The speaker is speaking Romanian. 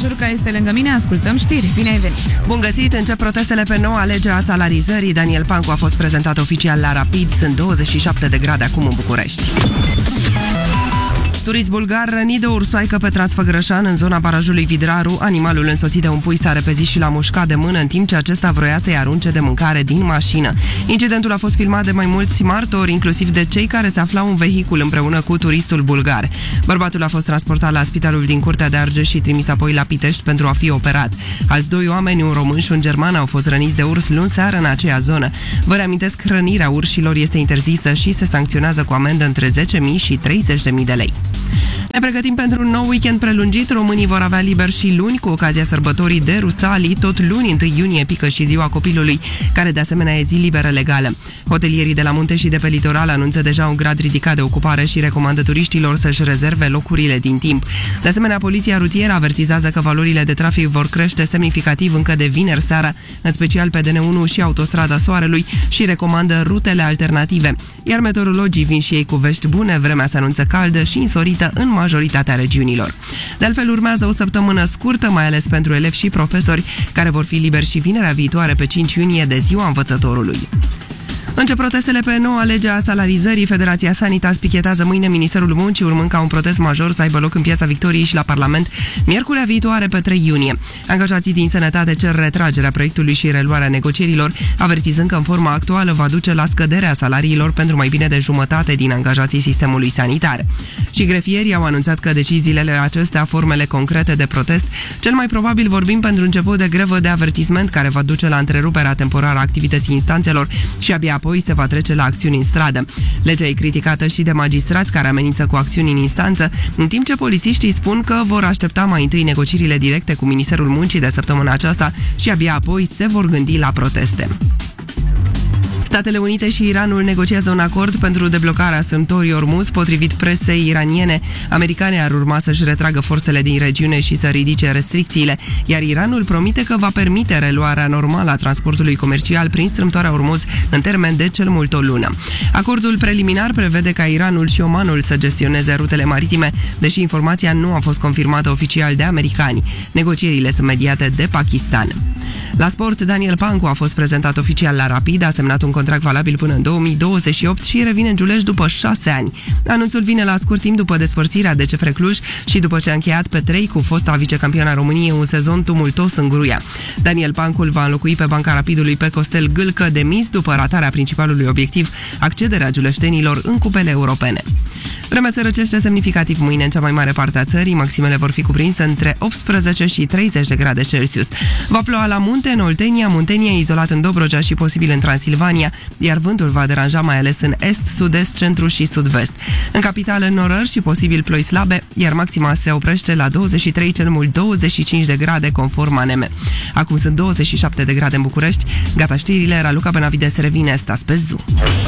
Jurca este lângă mine, ascultăm știri. Bine ai venit! Bun găsit! Încep protestele pe noua lege a salarizării. Daniel Pancu a fost prezentat oficial la Rapid. Sunt 27 de grade acum în București. Turist bulgar rănit de o ursoaică pe Transfăgărășan, în zona barajului Vidraru. Animalul însoțit de un pui s-a repezit și l-a mușcat de mână, în timp ce acesta vroia să-i arunce de mâncare din mașină. Incidentul a fost filmat de mai mulți martori, inclusiv de cei care se aflau în vehicul împreună cu turistul bulgar. Bărbatul a fost transportat la spitalul din Curtea de Argeș și trimis apoi la Pitești pentru a fi operat. Alți doi oameni, un român și un german, au fost răniți de urs luni seară în aceea zonă. Vă reamintesc, rănirea urșilor este interzisă și se sancționează cu amendă între 10.000 și 30.000 de lei. Ne pregătim pentru un nou weekend prelungit. Românii vor avea liber și luni, cu ocazia sărbătorii de Rusalii. Tot luni, 1 iunie, pică și Ziua Copilului, care de asemenea e zi liberă legală. Hotelierii de la munte și de pe litoral anunță deja un grad ridicat de ocupare și recomandă turiștilor să-și rezerve locurile din timp. De asemenea, poliția rutieră avertizează că valorile de trafic vor crește semnificativ încă de vineri seara, în special pe DN1 și autostrada Soarelui, și recomandă rutele alternative. Iar meteorologii vin și ei cu vești bune. Vremea se anunță caldă și însorită în majoritatea regiunilor. De altfel, urmează o săptămână scurtă, mai ales pentru elevi și profesori, care vor fi liberi și vinerea viitoare, pe 5 iunie, de Ziua Învățătorului. Încep protestele pe noua lege a salarizării. Federația Sanitas pichetează mâine Ministerul Muncii, urmând ca un protest major să aibă loc în Piața Victoriei și la Parlament miercurea viitoare, pe 3 iunie. Angajații din sănătate cer retragerea proiectului și reluarea negocierilor, avertizând că în forma actuală va duce la scăderea salariilor pentru mai bine de jumătate din angajații sistemului sanitar. Și grefierii au anunțat că deciziile acestea, formele concrete de protest, cel mai probabil vorbim pentru început de grevă de avertisment, care va duce la întreruperea temporară a activității instanțelor și abia apoi se va trece la acțiuni în stradă. Legea e criticată și de magistrați, care amenință cu acțiuni în instanță, în timp ce polițiștii spun că vor aștepta mai întâi negocierile directe cu Ministerul Muncii de săptămâna aceasta și abia apoi se vor gândi la proteste. Statele Unite și Iranul negociază un acord pentru deblocarea strâmtorii Ormuz. Potrivit presei iraniene, americane ar urma să-și retragă forțele din regiune și să ridice restricțiile, iar Iranul promite că va permite reluarea normală a transportului comercial prin strâmtoarea Ormuz în termen de cel mult o lună. Acordul preliminar prevede ca Iranul și Omanul să gestioneze rutele maritime, deși informația nu a fost confirmată oficial de americani. Negocierile sunt mediate de Pakistan. La sport, Daniel Pancu a fost prezentat oficial la Rapid, a semnat un contract valabil până în 2028 și revine în Giulești după 6 ani. Anunțul vine la scurt timp după despărțirea de CFR Cluj și după ce a încheiat pe 3 cu fosta vicecampioana României un sezon tumultos în Gruia. Daniel Pancu va înlocui pe banca Rapidului pe Costel Gâlcă, demis după ratarea principalului obiectiv, accederea giuleștenilor în cupele europene. Vremea se răcește semnificativ mâine în cea mai mare parte a țării. Maximele vor fi cuprinse între 18 și 30 de grade Celsius. Va ploua la munte, în Oltenia, Muntenia, izolat în Dobrogea și posibil în Transilvania, iar vântul va deranja mai ales în est, sud-est, centru și sud-vest. În capitală, norări și posibil ploi slabe, iar maxima se oprește la 23, cel mult 25 de grade, conform ANM. Acum sunt 27 de grade în București. Gata știrile, Raluca Benavides revine, stați pe Zoom.